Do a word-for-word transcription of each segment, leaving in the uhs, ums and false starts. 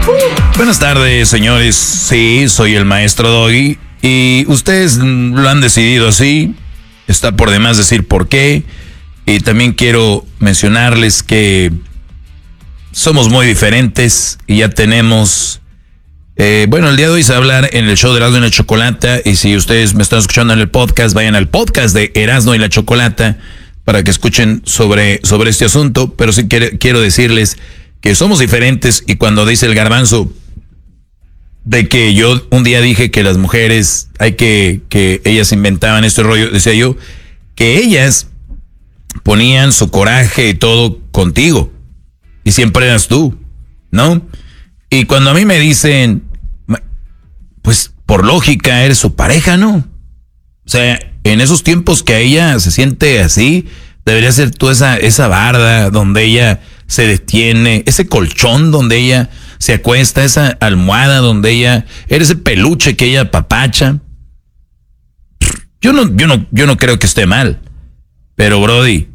Buenas tardes, señores. Sí, soy el maestro Doggy y ustedes lo han decidido así. Está por demás decir por qué. Y también quiero mencionarles que somos muy diferentes y ya tenemos... Eh, bueno, el día de hoy se va a hablar en el show de Erasmo y la Chocolata. Y si ustedes me están escuchando en el podcast, vayan al podcast de Erasmo y la Chocolata para que escuchen sobre, sobre este asunto. Pero sí quiero, quiero decirles que somos diferentes. Y cuando dice el Garbanzo de que yo un día dije que las mujeres, hay que, que ellas inventaban este rollo, decía yo, que ellas ponían su coraje y todo contigo. Y siempre eras tú, ¿no? Y cuando a mí me dicen, pues por lógica eres su pareja, ¿no? O sea, en esos tiempos que ella se siente así, debería ser tú esa, esa barda donde ella se detiene, ese colchón donde ella se acuesta, esa almohada donde ella, eres el peluche que ella apapacha. Yo no, yo no, yo no creo que esté mal. Pero Brody,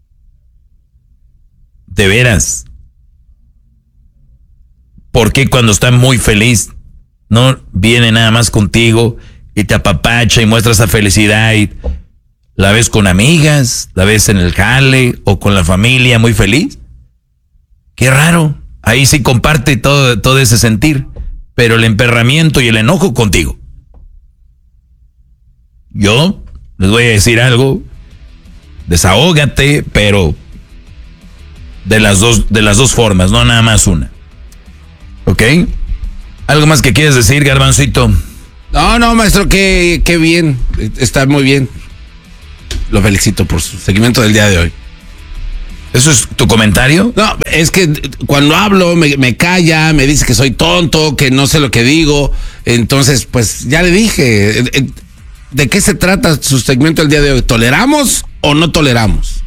de veras, ¿por qué cuando está muy feliz no viene nada más contigo y te apapacha y muestra esa felicidad y la ves con amigas, la ves en el jale o con la familia muy feliz? Qué raro. Ahí sí comparte todo, todo ese sentir, pero el emperramiento y el enojo contigo. Yo les voy a decir algo, desahógate, pero de las dos, de las dos formas, no nada más una. ¿Ok? ¿Algo más que quieres decir, Garbancito? No, no, maestro, qué, qué bien, está muy bien. Lo felicito por su seguimiento del día de hoy. ¿Eso es tu comentario? No, es que cuando hablo me, me calla, me dice que soy tonto, que no sé lo que digo. Entonces, pues ya le dije, ¿de qué se trata su segmento el día de hoy? ¿Toleramos o no toleramos?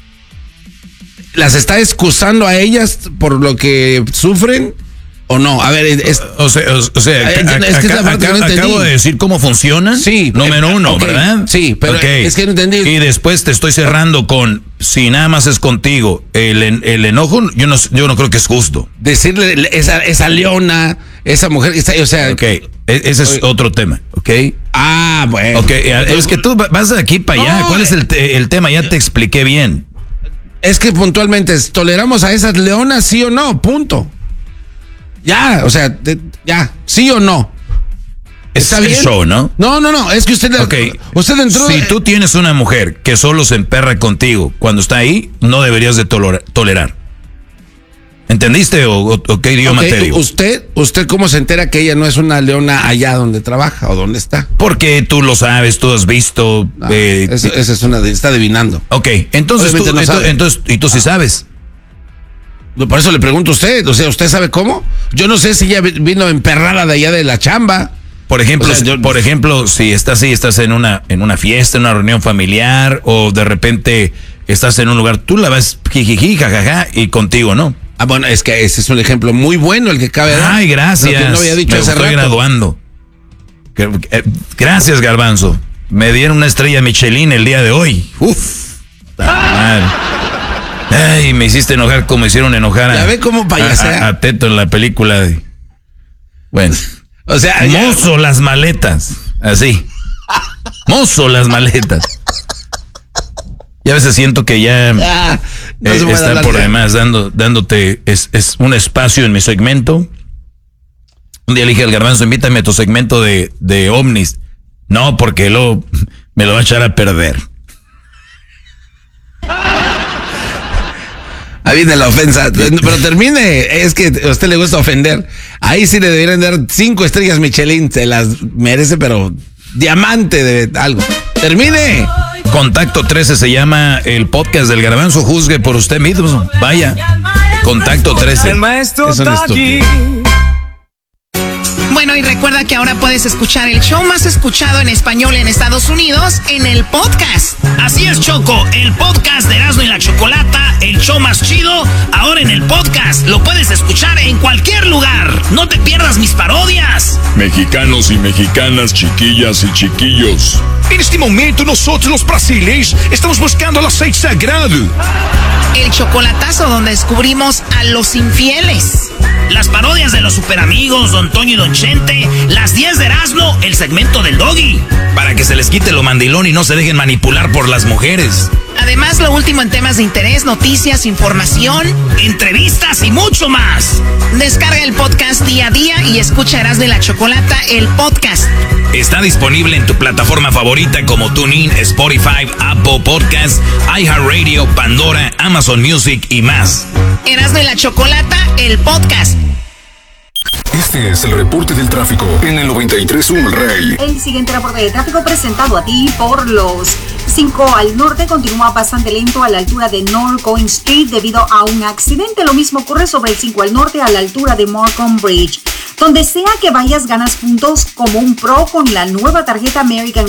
¿Las está excusando a ellas por lo que sufren o no? A ver, es, o sea, o, o sea es, a, es que acá, acá, no acabo de decir cómo funcionan. Sí. Número uno, okay, ¿verdad? Sí, pero okay. Es que no entendí. Y después te estoy cerrando con, si nada más es contigo, el, el enojo, yo no, yo no creo que es justo. Decirle esa, esa leona, esa mujer, esa, o sea... Ok, ese es oye, otro tema, ¿ok? Ah, bueno. Ok, es que tú vas de aquí para allá. No, ¿cuál es el, te, el tema? Ya te expliqué bien. Es que puntualmente, ¿toleramos a esas leonas, sí o no? Punto. Ya, o sea, de, ya, sí o no. ¿Está bien? Es el show, ¿no? No, no, no, es que usted... Okay. Usted entró... Si tú tienes una mujer que solo se emperra contigo cuando está ahí, no deberías de toler, tolerar. ¿Entendiste o, o, o qué idioma okay. te digo? ¿Usted, ¿Usted cómo se entera que ella no es una leona allá donde trabaja o donde está? Porque tú lo sabes, tú has visto... No, eh, eso, eso es una... Está adivinando. Ok, entonces tú, no entonces, entonces... ¿Y tú sí sabes? Por eso le pregunto a usted, o sea, ¿usted sabe cómo? Yo no sé si ella vino emperrada de allá de la chamba. Por ejemplo, o sea, yo, por ejemplo, si estás así, estás en una, en una fiesta, en una reunión familiar, o de repente estás en un lugar, tú la ves jijiji, jajaja, y contigo, ¿no? Ah, bueno, es que ese es un ejemplo muy bueno el que cabe dar. Ay, gracias. Que no había dicho Me hace estoy rato. graduando. Gracias, Garbanzo. Me dieron una estrella Michelin el día de hoy. Uf. Madre. Ay, me hiciste enojar como hicieron enojar a, ¿Ya ve cómo payasea? a, a Teto en la película de... Bueno, o sea, mozo ya... las maletas, así. Mozo las maletas. Y a veces siento que ya ah, no eh, está por demás dando, dándote es, es un espacio en mi segmento. Un día le dije al Garbanzo, invítame a tu segmento de, de ovnis. No, porque luego me lo va a echar a perder. Ahí viene la ofensa, pero termine, es que a usted le gusta ofender. Ahí sí le deberían dar cinco estrellas Michelin, se las merece, pero diamante de algo. Termine. Contacto trece se llama el podcast del Garbanzo, juzgue por usted mismo. Vaya, Contacto trece. El maestro es un estúpido. Bueno, y recuerda que ahora puedes escuchar el show más escuchado en español en Estados Unidos en el podcast. Así es, Choco, el podcast de Erasmo y la Chocolata, el show más chido, ahora en el podcast. Lo puedes escuchar en cualquier lugar. No te pierdas mis parodias. Mexicanos y mexicanas, chiquillas y chiquillos. En este momento nosotros los brasileños estamos buscando el aceite sagrado. El chocolatazo donde descubrimos a los infieles. Las parodias historias de los superamigos, Don Toño y Don Chente, las diez de Erasmo, el segmento del Doggy. Para que se les quite lo mandilón y no se dejen manipular por las mujeres. Además, lo último en temas de interés, noticias, información, entrevistas y mucho más. Descarga el podcast día a día y escucha Erasmo y la Chocolata, el podcast. Está disponible en tu plataforma favorita como TuneIn, Spotify, Apple Podcasts, iHeartRadio, Pandora, Amazon Music y más. Erasmo y la Chocolata, el podcast. Este es el reporte del tráfico en el noventa y tres punto uno El Rey. El siguiente reporte de tráfico presentado a ti por los cinco al norte continúa bastante lento a la altura de North Going Street debido a un accidente. Lo mismo ocurre sobre el cinco al norte a la altura de Morecambe Bridge. Donde sea que vayas ganas puntos como un pro con la nueva tarjeta American